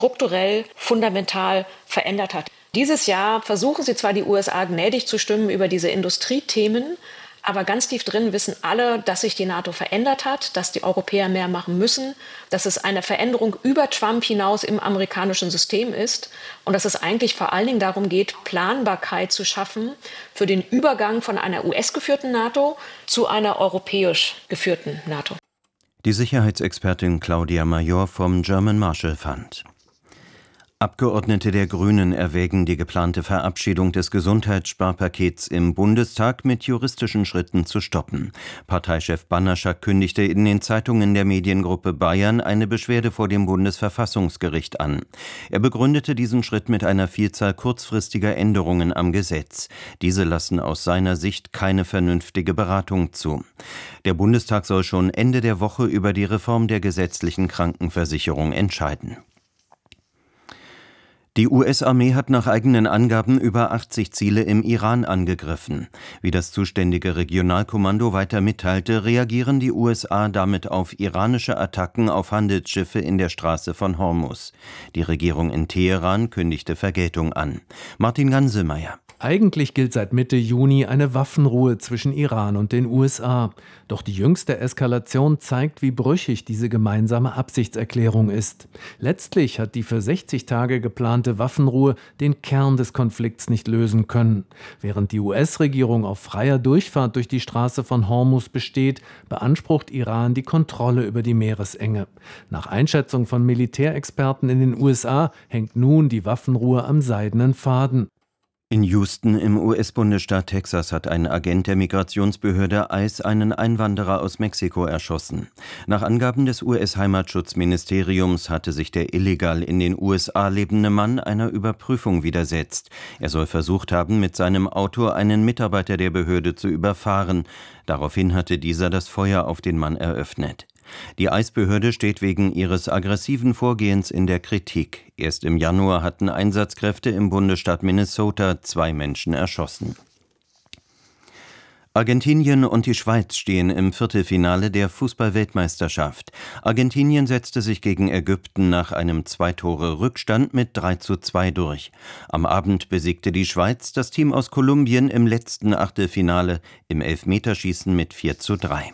strukturell, fundamental verändert hat. Dieses Jahr versuchen sie zwar, die USA gnädig zu stimmen über diese Industriethemen, aber ganz tief drin wissen alle, dass sich die NATO verändert hat, dass die Europäer mehr machen müssen, dass es eine Veränderung über Trump hinaus im amerikanischen System ist und dass es eigentlich vor allen Dingen darum geht, Planbarkeit zu schaffen für den Übergang von einer US-geführten NATO zu einer europäisch geführten NATO. Die Sicherheitsexpertin Claudia Major vom German Marshall Fund. Abgeordnete der Grünen erwägen die geplante Verabschiedung des Gesundheitssparpakets im Bundestag mit juristischen Schritten zu stoppen. Parteichef Banaszak kündigte in den Zeitungen der Mediengruppe Bayern eine Beschwerde vor dem Bundesverfassungsgericht an. Er begründete diesen Schritt mit einer Vielzahl kurzfristiger Änderungen am Gesetz. Diese lassen aus seiner Sicht keine vernünftige Beratung zu. Der Bundestag soll schon Ende der Woche über die Reform der gesetzlichen Krankenversicherung entscheiden. Die US-Armee hat nach eigenen Angaben über 80 Ziele im Iran angegriffen. Wie das zuständige Regionalkommando weiter mitteilte, reagieren die USA damit auf iranische Attacken auf Handelsschiffe in der Straße von Hormuz. Die Regierung in Teheran kündigte Vergeltung an. Martin Ganselmeier. Eigentlich gilt seit Mitte Juni eine Waffenruhe zwischen Iran und den USA. Doch die jüngste Eskalation zeigt, wie brüchig diese gemeinsame Absichtserklärung ist. Letztlich hat die für 60 Tage geplante Waffenruhe den Kern des Konflikts nicht lösen können. Während die US-Regierung auf freier Durchfahrt durch die Straße von Hormuz besteht, beansprucht Iran die Kontrolle über die Meeresenge. Nach Einschätzung von Militärexperten in den USA hängt nun die Waffenruhe am seidenen Faden. In Houston im US-Bundesstaat Texas hat ein Agent der Migrationsbehörde ICE einen Einwanderer aus Mexiko erschossen. Nach Angaben des US-Heimatschutzministeriums hatte sich der illegal in den USA lebende Mann einer Überprüfung widersetzt. Er soll versucht haben, mit seinem Auto einen Mitarbeiter der Behörde zu überfahren. Daraufhin hatte dieser das Feuer auf den Mann eröffnet. Die ICE-Behörde steht wegen ihres aggressiven Vorgehens in der Kritik. Erst im Januar hatten Einsatzkräfte im Bundesstaat Minnesota 2 Menschen erschossen. Argentinien und die Schweiz stehen im Viertelfinale der Fußball-Weltmeisterschaft. Argentinien setzte sich gegen Ägypten nach einem 2-Tore-Rückstand mit 3:2 durch. Am Abend besiegte die Schweiz das Team aus Kolumbien im letzten Achtelfinale im Elfmeterschießen mit 4:3.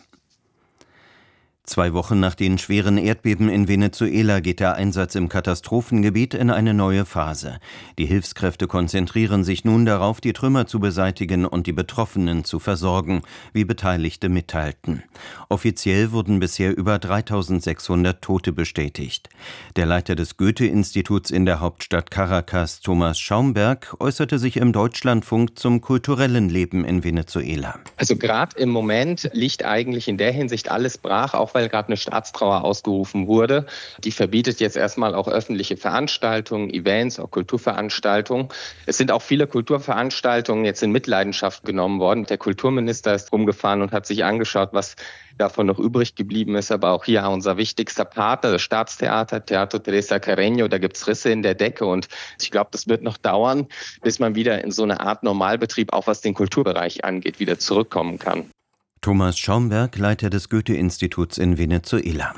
2 Wochen nach den schweren Erdbeben in Venezuela geht der Einsatz im Katastrophengebiet in eine neue Phase. Die Hilfskräfte konzentrieren sich nun darauf, die Trümmer zu beseitigen und die Betroffenen zu versorgen, wie Beteiligte mitteilten. Offiziell wurden bisher über 3600 Tote bestätigt. Der Leiter des Goethe-Instituts in der Hauptstadt Caracas, Thomas Schaumberg, äußerte sich im Deutschlandfunk zum kulturellen Leben in Venezuela. Also gerade im Moment liegt eigentlich in der Hinsicht alles brach, auch weil gerade eine Staatstrauer ausgerufen wurde. Die verbietet jetzt erstmal auch öffentliche Veranstaltungen, Events, auch Kulturveranstaltungen. Es sind auch viele Kulturveranstaltungen jetzt in Mitleidenschaft genommen worden. Der Kulturminister ist rumgefahren und hat sich angeschaut, was davon noch übrig geblieben ist. Aber auch hier unser wichtigster Partner, das Staatstheater, Teatro Teresa Carreño, da gibt es Risse in der Decke. Und ich glaube, das wird noch dauern, bis man wieder in so eine Art Normalbetrieb, auch was den Kulturbereich angeht, wieder zurückkommen kann. Thomas Schaumberg, Leiter des Goethe-Instituts in Venezuela.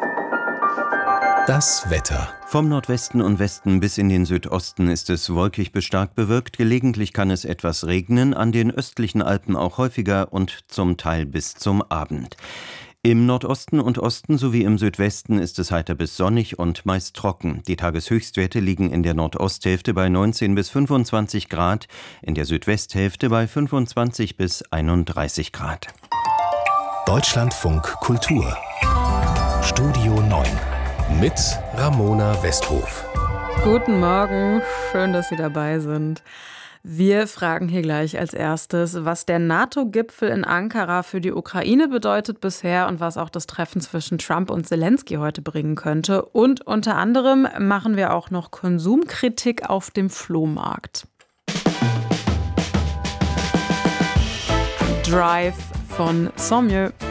Das Wetter. Vom Nordwesten und Westen bis in den Südosten ist es wolkig bis stark bewölkt. Gelegentlich kann es etwas regnen, an den östlichen Alpen auch häufiger und zum Teil bis zum Abend. Im Nordosten und Osten sowie im Südwesten ist es heiter bis sonnig und meist trocken. Die Tageshöchstwerte liegen in der Nordosthälfte bei 19 bis 25 Grad, in der Südwesthälfte bei 25 bis 31 Grad. Deutschlandfunk Kultur. Studio 9 mit Ramona Westhof. Guten Morgen, schön, dass Sie dabei sind. Wir fragen hier gleich als erstes, was der NATO-Gipfel in Ankara für die Ukraine bedeutet bisher und was auch das Treffen zwischen Trump und Zelensky heute bringen könnte. Und unter anderem machen wir auch noch Konsumkritik auf dem Flohmarkt. Drive von Sommieu.